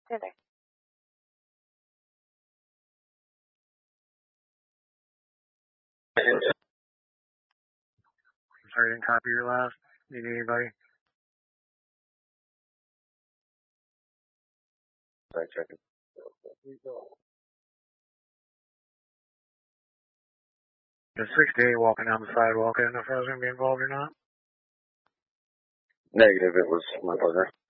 Hey there. Sorry, I didn't copy your last. Need anybody? Sorry, checking. The 68 walking down the sidewalk. I don't know if I was going to be involved or not. Negative, it was my partner.